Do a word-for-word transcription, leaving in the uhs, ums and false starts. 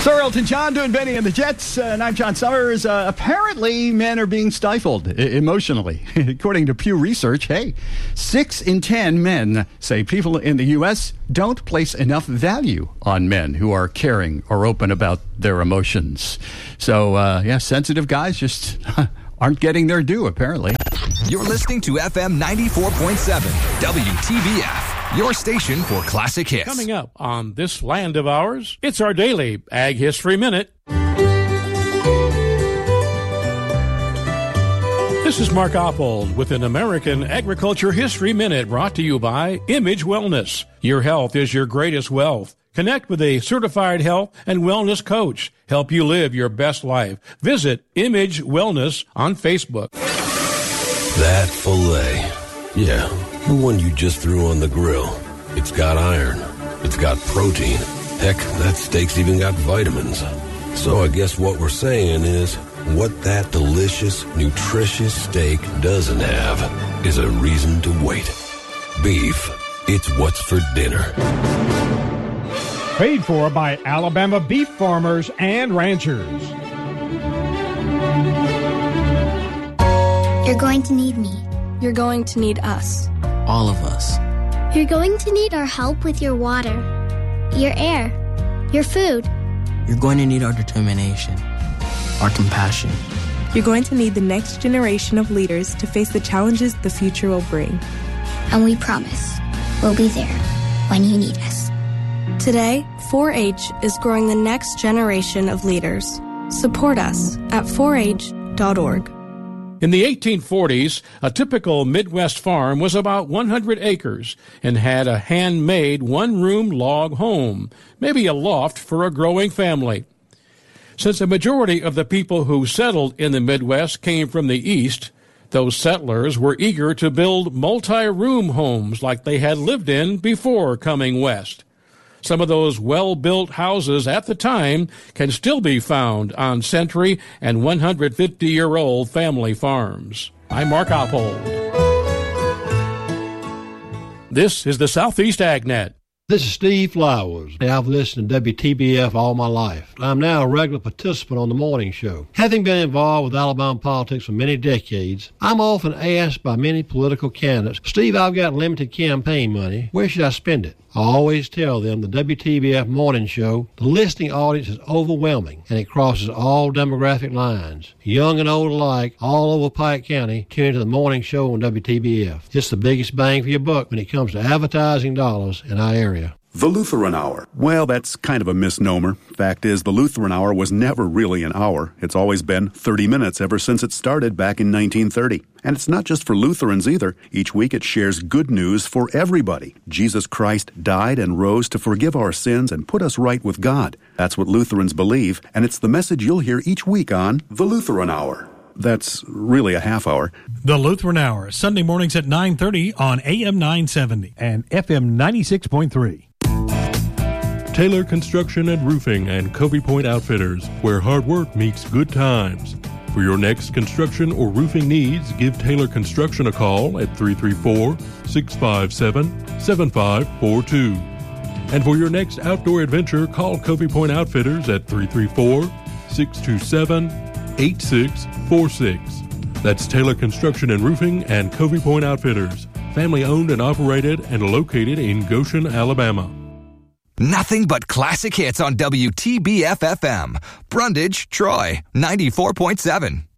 Sir Elton John doing Benny and the Jets, uh, and I'm John Summers. Uh, apparently, men are being stifled I- emotionally. According to Pew Research, hey, six in ten men say people in the U S don't place enough value on men who are caring or open about their emotions. So, uh, yeah, sensitive guys just aren't getting their due, apparently. You're listening to F M ninety-four point seven, W T B F. Your station for classic hits. Coming up on this land of ours, it's our daily Ag History Minute. This is Mark Oppold with an American Agriculture History Minute brought to you by Image Wellness. Your health is your greatest wealth. Connect with a certified health and wellness coach. Help you live your best life. Visit Image Wellness on Facebook. That filet. Yeah, the one you just threw on the grill. It's got iron. It's got protein. Heck, that steak's even got vitamins. So I guess what we're saying is, what that delicious, nutritious steak doesn't have is a reason to wait. Beef, it's what's for dinner. Paid for by Alabama beef farmers and ranchers. You're going to need me. You're going to need us. All of us. You're going to need our help with your water, your air, your food. You're going to need our determination, our compassion. You're going to need the next generation of leaders to face the challenges the future will bring. And we promise we'll be there when you need us. Today, four H is growing the next generation of leaders. Support us at four H dot org. In the eighteen forties, a typical Midwest farm was about one hundred acres and had a handmade one-room log home, maybe a loft for a growing family. Since a majority of the people who settled in the Midwest came from the East, those settlers were eager to build multi-room homes like they had lived in before coming west. Some of those well-built houses at the time can still be found on century and one hundred fifty-year-old family farms. I'm Mark Oppold. This is the Southeast AgNet. This is Steve Flowers. I've listened to W T B F all my life. I'm now a regular participant on the morning show. Having been involved with Alabama politics for many decades, I'm often asked by many political candidates, Steve, I've got limited campaign money. Where should I spend it? I always tell them the W T B F morning show, the listening audience is overwhelming, and it crosses all demographic lines. Young and old alike, all over Pike County, tune into the morning show on W T B F. It's the biggest bang for your buck when it comes to advertising dollars in our area. The Lutheran Hour. Well, that's kind of a misnomer. Fact is, the Lutheran Hour was never really an hour. It's always been thirty minutes ever since it started back in nineteen thirty. And it's not just for Lutherans either. Each week it shares good news for everybody. Jesus Christ died and rose to forgive our sins and put us right with God. That's what Lutherans believe, and it's the message you'll hear each week on The Lutheran Hour. That's really a half hour. The Lutheran Hour, Sunday mornings at nine thirty on A M nine seventy and F M ninety-six point three. Taylor Construction and Roofing and Covey Point Outfitters, where hard work meets good times. For your next construction or roofing needs, give Taylor Construction a call at three three four, six five seven, seven five four two. And for your next outdoor adventure, call Covey Point Outfitters at three three four, six two seven, eight six four six. That's Taylor Construction and Roofing and Covey Point Outfitters, family owned and operated and located in Goshen, Alabama. Nothing but classic hits on W T B F F M. Brundage, Troy, ninety-four point seven.